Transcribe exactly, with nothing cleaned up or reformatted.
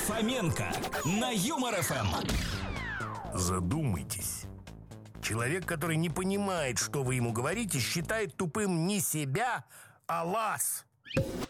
Фоменко на Юмор эф эм. Задумайтесь. Человек, который не понимает, что вы ему говорите, считает тупым не себя, а вас.